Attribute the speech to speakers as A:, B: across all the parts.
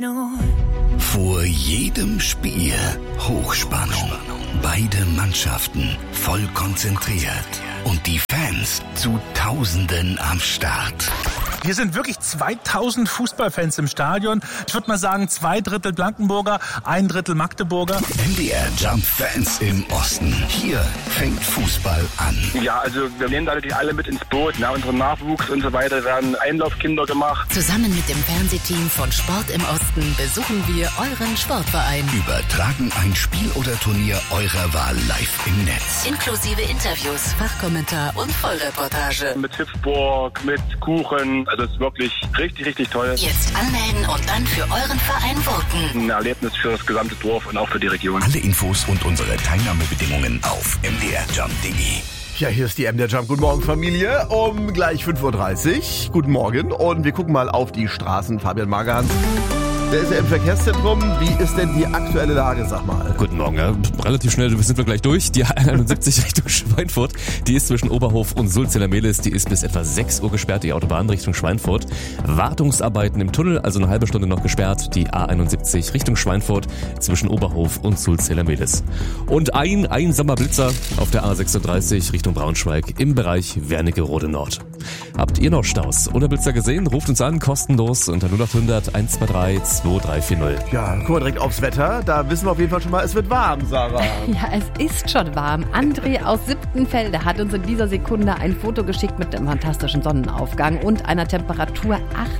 A: Vor jedem Spiel Hochspannung. Beide Mannschaften voll konzentriert. Und die Fans zu Tausenden am Start.
B: Hier sind wirklich 2000 Fußballfans im Stadion. Ich würde mal sagen, 2/3 Blankenburger, 1/3 Magdeburger.
A: MDR Jump Fans im Osten. Hier fängt Fußball an.
C: Ja, also wir nehmen da natürlich alle mit ins Boot. Na, unseren Nachwuchs und so weiter werden Einlaufkinder gemacht.
D: Zusammen mit dem Fernsehteam von Sport im Osten besuchen wir euren Sportverein.
A: Übertragen ein Spiel oder Turnier eurer Wahl live im Netz.
D: Inklusive Interviews, Fachkommentar und Vollreportage.
C: Mit Hüpfburg, mit Kuchen. Also es ist wirklich richtig, richtig toll.
D: Jetzt anmelden und dann für euren Verein voten.
C: Ein Erlebnis für das gesamte Dorf und auch für die Region.
A: Alle Infos und unsere Teilnahmebedingungen auf mdrjump.de.
E: Ja, hier ist die MDR Jump. Guten Morgen, Familie. Um gleich 5:30 Uhr. Guten Morgen. Und wir gucken mal auf die Straßen. Fabian Magerhans. Der ist ja im Verkehrszentrum. Wie ist denn die aktuelle Lage, sag mal?
F: Guten Morgen, ja. Relativ schnell sind wir gleich durch. Die A71 Richtung Schweinfurt, die ist zwischen Oberhof und Sulzella-Mehlis, die ist bis etwa 6 Uhr gesperrt, die Autobahn Richtung Schweinfurt. Wartungsarbeiten im Tunnel, also eine halbe Stunde noch gesperrt, die A71 Richtung Schweinfurt zwischen Oberhof und Sulzella-Mehlis. Und ein Sommerblitzer auf der A36 Richtung Braunschweig im Bereich Wernigerode Nord. Habt ihr noch Staus oder Blitzer gesehen? Ruft uns an, kostenlos unter 0800 123 2340.
E: Ja, gucken wir direkt aufs Wetter. Da wissen wir auf jeden Fall schon mal, es wird warm, Sarah.
G: Ja, es ist schon warm. André aus Siebtenfelde hat uns in dieser Sekunde ein Foto geschickt mit einem fantastischen Sonnenaufgang und einer Temperatur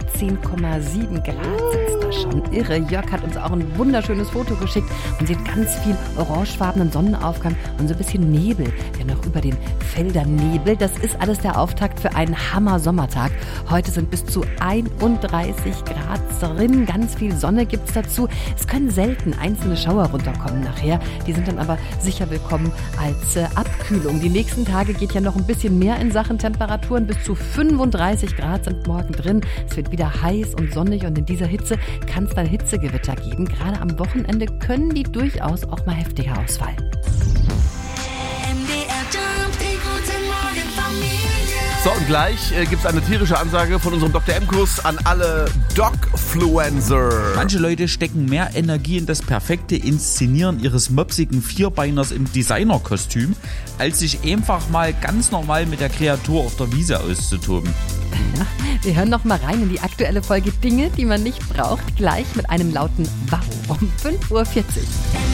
G: 18,7 Grad sitzt da schon. Irre. Jörg hat uns auch ein wunderschönes Foto geschickt und sieht ganz viel orangefarbenen Sonnenaufgang und so ein bisschen Nebel, der noch über den Feldern nebelt. Das ist alles der Auftakt für einen Hammer-Sommertag. Heute sind bis zu 31 Grad drin. Ganz viel Sonne gibt's dazu. Es können selten einzelne Schauer runterkommen nachher. Die sind dann aber sicher willkommen als Abkühlung. Die nächsten Tage geht ja noch ein bisschen mehr in Sachen Temperaturen. Bis zu 35 Grad sind morgen drin. Es wird wieder heiß und sonnig und in dieser Hitze kann es dann Hitzegewitter geben. Gerade am Wochenende können die durchaus auch mal heftiger ausfallen.
E: So, und gleich gibt's eine tierische Ansage von unserem Dr. M-Kurs an alle Dogfluencer.
H: Manche Leute stecken mehr Energie in das perfekte Inszenieren ihres mopsigen Vierbeiners im Designerkostüm, als sich einfach mal ganz normal mit der Kreatur auf der Wiese auszutoben.
G: Ja, wir hören noch mal rein in die aktuelle Folge Dinge, die man nicht braucht, gleich mit einem lauten Wow um 5:40 Uhr.